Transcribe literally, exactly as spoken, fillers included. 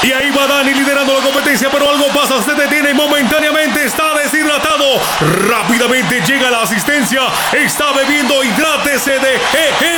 Y ahí va Dani liderando la competencia, pero algo pasa, se detiene momentáneamente, está deshidratado. Rápidamente llega la asistencia, está bebiendo, hidrátese de E G